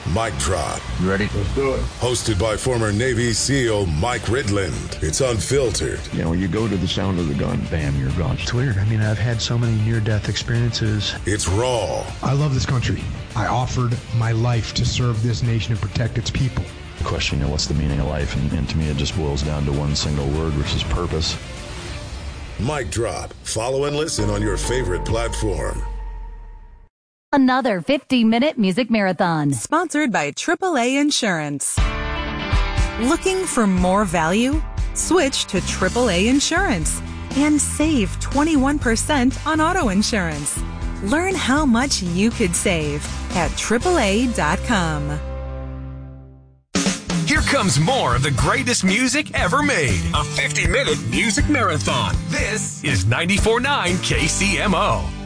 Mic Drop. You ready? Let's do it. Hosted by former Navy SEAL Mike Ridland. It's unfiltered. You know, you go to the sound of the gun, bam, you're gone. It's weird. I mean, I've had so many near-death experiences. It's raw. I love this country. I offered my life to serve this nation and protect its people. The question, what's the meaning of life? And to me, it just boils down to one single word, which is purpose. Mic Drop. Follow and listen on your favorite platform. Another 50-minute music marathon. Sponsored by AAA Insurance. Looking for more value? Switch to AAA Insurance and save 21% on auto insurance. Learn how much you could save at AAA.com. Here comes more of the greatest music ever made. A 50-minute music marathon. This is 94.9 KCMO.